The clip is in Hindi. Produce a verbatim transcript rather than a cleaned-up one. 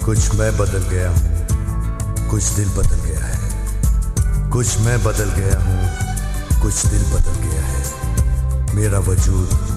कुछ मैं बदल गया हूँ, कुछ दिल बदल गया है। कुछ मैं बदल गया हूँ, कुछ दिल बदल गया है। मेरा वजूद